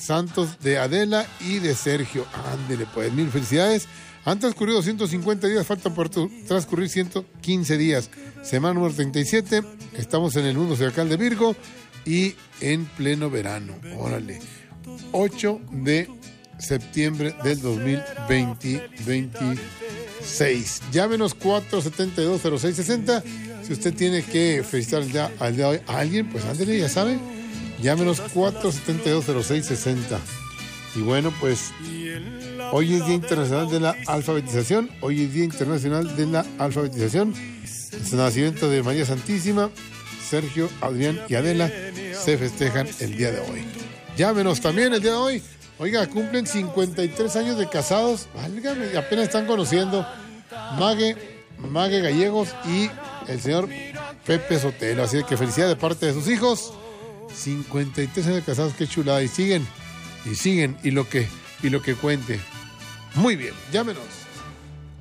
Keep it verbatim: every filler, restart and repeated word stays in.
santos de Adela y de Sergio. Ándele, pues, mil felicidades. Han transcurrido ciento cincuenta días, faltan por transcurrir ciento quince días. Semana número treinta y siete, estamos en el mundo zodiacal de Virgo y en pleno verano. Órale, ocho de septiembre del dos mil veinte, veintiséis. Llámenos cuatro setenta y dos cero seis sesenta. Si usted tiene que felicitar ya al día de hoy a alguien, pues ándele, ya sabe. Llámenos cuatro setenta y dos cero seis sesenta. Y bueno, pues hoy es Día Internacional de la Alfabetización. Hoy es Día Internacional de la Alfabetización. El nacimiento de María Santísima, Sergio, Adrián y Adela se festejan el día de hoy. Llámenos también el día de hoy. Oiga, cumplen cincuenta y tres años de casados. Válgame, y apenas están conociendo Mague, Mague Gallegos y el señor Pepe Sotelo. Así que felicidades de parte de sus hijos. cincuenta y tres años de casados, qué chulada. Y siguen, y siguen, y lo que, y lo que cuente. Muy bien, llámenos.